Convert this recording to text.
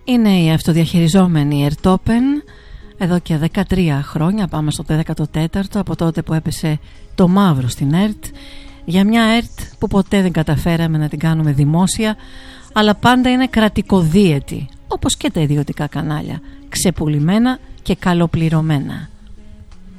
Είναι η αυτοδιαχειριζόμενη Ερτόπεν εδώ και 13 χρόνια, πάμε στο 14ο, από τότε που έπεσε το μαύρο στην ΕΡΤ, για μια ΕΡΤ που ποτέ δεν καταφέραμε να την κάνουμε δημόσια, αλλά πάντα είναι κρατικοδίαιτη, όπως και τα ιδιωτικά κανάλια, ξεπουλημένα και καλοπληρωμένα.